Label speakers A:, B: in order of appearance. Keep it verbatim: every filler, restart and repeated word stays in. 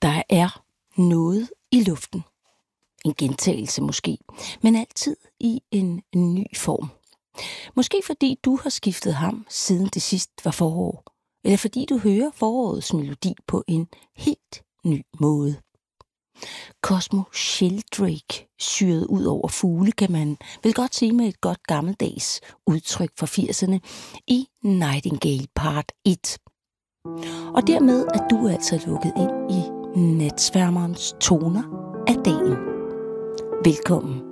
A: Der er noget i luften. En gentagelse måske, men altid i en ny form. Måske fordi du har skiftet ham, siden det sidst var forår. Eller fordi du hører forårets melodi på en helt ny måde. Cosmo Sheldrake syret ud over fugle, kan man vel godt sige med et godt gammeldags udtryk fra firserne i Nightingale Part et. Og dermed er du altså lukket ind i natsværmerens toner af dagen. Velkommen.